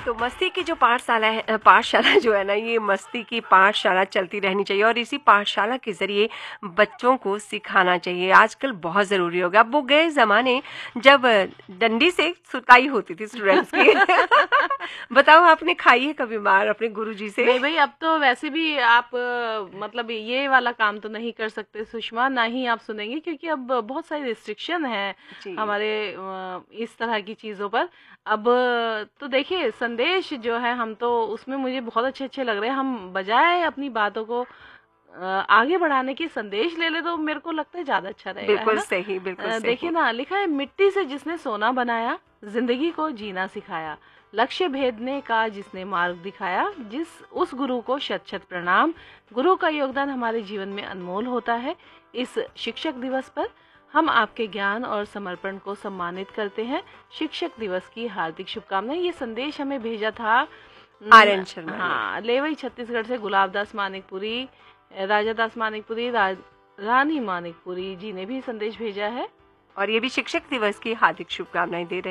तो मस्ती की जो पाठशाला जो है ना, ये मस्ती की पाठशाला चलती रहनी चाहिए और इसी पाठशाला के जरिए बच्चों को सिखाना चाहिए। आजकल बहुत ज़रूरी हो गया। अब वो गए ज़माने जब डंडी से सुताई होती थी स्टूडेंट्स की। बताओ, आपने खाई है कभी मार अपने गुरुजी से? नहीं भाई, अब तो वैसे भी आप मतलब ये वाला काम तो नहीं कर सकते सुषमा, ना ही आप सुनेंगे, क्योंकि अब बहुत सारी रिस्ट्रिक्शन है जी। हमारे इस तरह की चीजों पर। अब तो देखिए, संदेश जो है हम तो उसमें मुझे बहुत अच्छे अच्छे लग रहे हैं। हम बजाय अपनी बातों को आगे बढ़ाने की संदेश ले ले तो मेरे को लगता है ज्यादा अच्छा रहेगा, है बिल्कुल ना। सही, बिल्कुल देखिए सही। ना, लिखा है, मिट्टी से जिसने सोना बनाया, जिंदगी को जीना सिखाया, लक्ष्य भेदने का जिसने मार्ग दिखाया, जिस उस गुरु को शत शत प्रणाम। गुरु का योगदान हमारे जीवन में अनमोल होता है। इस शिक्षक दिवस पर हम आपके ज्ञान और समर्पण को सम्मानित करते हैं। शिक्षक दिवस की हार्दिक शुभकामनाएं। ये संदेश हमें भेजा था आर्यन शर्मा ने। हाँ, लेवई छत्तीसगढ़ से गुलाब दास मानिकपुरी, राजा दास मानिकपुरी, रानी मानिकपुरी जी ने भी संदेश भेजा है। और ये भी शिक्षक दिवस की हार्दिक शुभकामनाएं दे रहे हैं।